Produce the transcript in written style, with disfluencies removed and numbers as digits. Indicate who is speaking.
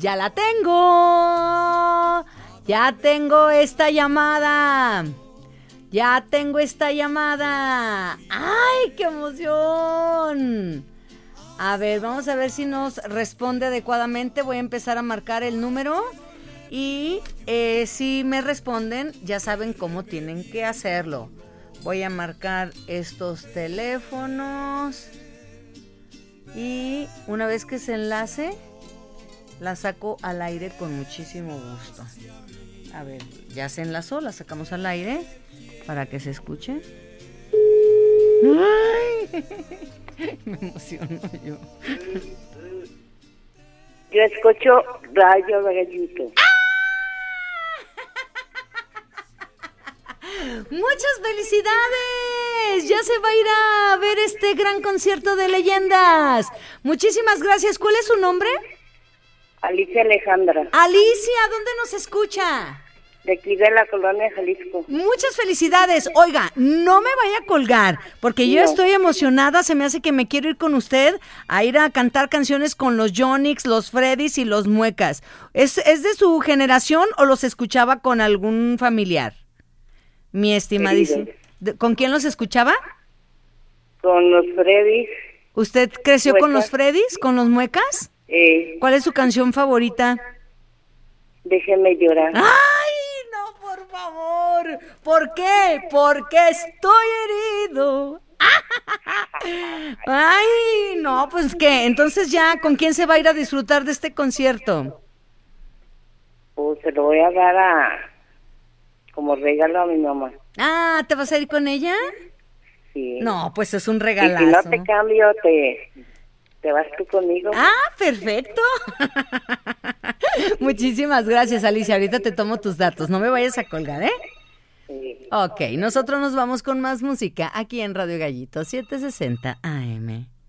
Speaker 1: Ya la tengo. Ya tengo esta llamada. ¡Ay, qué emoción! A ver, vamos a ver si nos responde adecuadamente. Voy a empezar a marcar el número. Y si me responden, ya saben cómo tienen que hacerlo. Voy a marcar estos teléfonos. Y una vez que se enlace, la saco al aire con muchísimo gusto. A ver, ya se enlazó, la sacamos al aire para que se escuche. ¡Ay! Me emociono yo.
Speaker 2: Yo escucho Radio Gallito.
Speaker 1: ¡Muchas felicidades! Ya se va a ir a ver este gran concierto de leyendas. Muchísimas gracias. ¿Cuál es su nombre?
Speaker 2: Alicia Alejandra.
Speaker 1: Alicia, ¿dónde nos escucha?
Speaker 2: De aquí de la colonia Jalisco.
Speaker 1: Muchas felicidades. Oiga, no me vaya a colgar, porque yo estoy emocionada. Se me hace que me quiero ir con usted a ir a cantar canciones con los Yonix, los Freddys y los Muecas. ¿Es de su generación o los escuchaba con algún familiar? Mi estimadísima. ¿Con quién los escuchaba?
Speaker 2: Con los Freddys.
Speaker 1: ¿Usted creció
Speaker 2: Muecas.
Speaker 1: con los Freddys, con los Muecas? ¿Cuál es su canción favorita?
Speaker 2: Déjeme llorar.
Speaker 1: ¡Ay, no, por favor! ¿Por qué? Porque estoy herido. ¡Ay, no, pues qué! Entonces ya, ¿con quién se va a ir a disfrutar de este concierto?
Speaker 2: Pues se lo voy a dar como regalo a mi mamá.
Speaker 1: Ah, ¿te vas a ir con ella?
Speaker 2: Sí.
Speaker 1: No, pues es un
Speaker 2: Y
Speaker 1: regalazo.
Speaker 2: si no te cambio, te vas tú conmigo.
Speaker 1: Ah, perfecto. Muchísimas gracias, Alicia. Ahorita te tomo tus datos. No me vayas a colgar, ¿eh?
Speaker 2: Sí.
Speaker 1: Ok, nosotros nos vamos con más música aquí en Radio Gallito 760 AM.